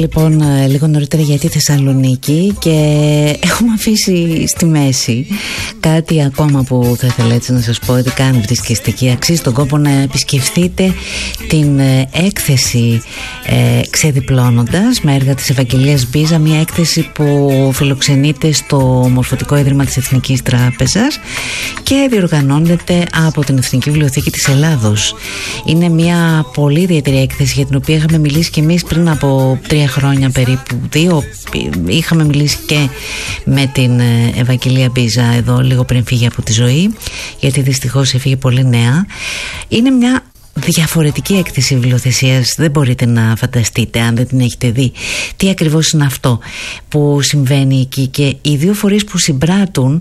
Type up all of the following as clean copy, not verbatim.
λοιπόν λίγο νωρίτερα για τη Θεσσαλονίκη και έχουμε αφήσει στη μέση κάτι ακόμα που θα ήθελα έτσι να σας πω ότι καν βρίσκεστε. Αξίζει τον κόπο να επισκεφθείτε την έκθεση Ξεδιπλώνοντας με έργα της Ευαγγελίας Μπίζα, μια έκθεση που φιλοξενείται στο Μορφωτικό Ίδρυμα της Εθνικής Τράπεζας και διοργανώνεται από την Εθνική Βιβλιοθήκη της Ελλάδος. Είναι μια πολύ ιδιαίτερη έκθεση για την οποία είχαμε μιλήσει και εμείς πριν από 3 χρόνια περίπου, 2. Είχαμε μιλήσει και με την Ευαγγελία Μπίζα εδώ λίγο πριν φύγει από τη ζωή, γιατί δυστυχώς έφυγε πολύ νέα. Είναι μια διαφορετική έκθεση βιβλιοθεσίας, δεν μπορείτε να φανταστείτε αν δεν την έχετε δει τι ακριβώς είναι αυτό που συμβαίνει εκεί, και οι δύο φορείς που συμπράττουν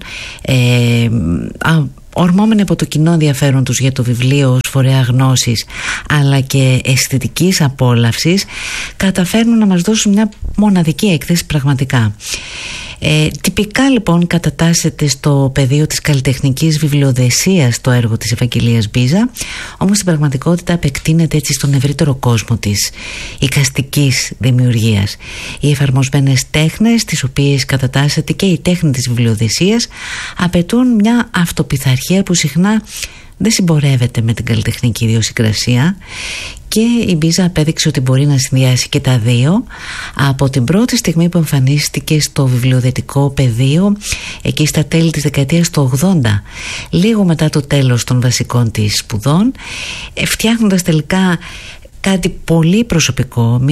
ορμόμενοι από το κοινό ενδιαφέρον τους για το βιβλίο ως φορέα γνώσης αλλά και αισθητικής απόλαυσης, καταφέρνουν να μας δώσουν μια μοναδική έκθεση πραγματικά. Τυπικά λοιπόν κατατάσσεται στο πεδίο της καλλιτεχνικής βιβλιοδεσίας το έργο της Ευαγγελίας Μπίζα, όμως στην πραγματικότητα επεκτείνεται έτσι στον ευρύτερο κόσμο της εικαστικής δημιουργίας. Οι εφαρμοσμένες τέχνες, τις οποίες κατατάσσεται και η τέχνη της βιβλιοδεσίας, απαιτούν μια αυτοπιθαρχία που συχνά δεν συμπορεύεται με την καλλιτεχνική ιδιοσυγκρασία, και η Μπίζα απέδειξε ότι μπορεί να συνδυάσει και τα δύο από την πρώτη στιγμή που εμφανίστηκε στο βιβλιοδετικό πεδίο εκεί στα τέλη της δεκαετίας του 80, λίγο μετά το τέλος των βασικών της σπουδών, φτιάχνοντας τελικά κάτι πολύ προσωπικό,